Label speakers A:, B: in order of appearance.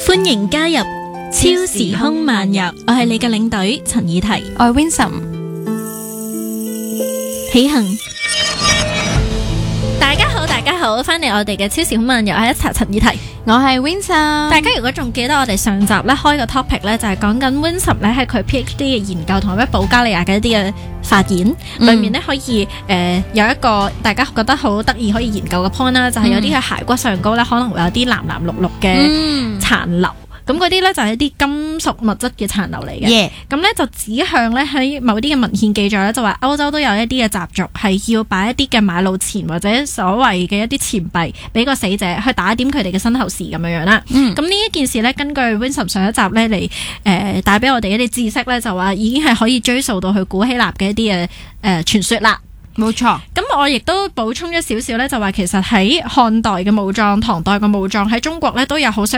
A: 歡迎加入超時空漫遊，我係你嘅領隊陳以緹，
B: 我係 Winsome。
A: 起行。大家好，翻嚟我哋嘅超時空漫遊，係一齊陳以緹，
B: 我係 Winsome。
A: 大家如果仲記得我哋上集咧開個 topic 咧，就係講緊 Winsome 咧係佢 PhD 嘅研究同埋保加利亞嘅一啲嘅發現，裏面咧可以有一個大家覺得好得意可以研究嘅 point 啦，就係有啲嘅骸骨上高咧可能會有啲藍藍綠綠嘅殘留。咁嗰啲咧就係一啲金屬物質嘅殘留嚟嘅，咁咧就指向咧喺某啲嘅文獻記載咧，就話歐洲都有一啲嘅習俗係要擺一啲嘅馬路錢或者所謂嘅一啲錢幣俾個死者去打點佢哋嘅身後事咁樣樣啦。咁呢一件事咧，根據 Winsome 上一集咧嚟帶俾我哋一啲知識咧，就話已經係可以追溯到去古希臘嘅一啲嘅傳說啦。
B: 冇錯，
A: 咁我亦都補充咗少少咧，就話其實喺漢代嘅墓葬、唐代嘅墓葬喺中國咧都有好相